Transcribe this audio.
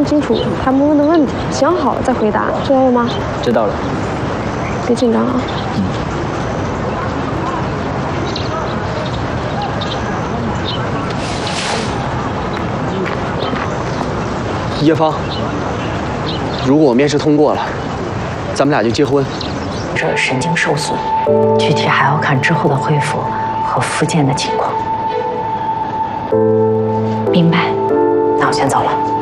清楚他们问的问题，想好了再回答，知道了吗？ 知道了。 别紧张啊。 叶芳，如果我面试通过了，咱们俩就结婚。 这神经受损，具体还要看之后的恢复和复健的情况。明白，那我先走了。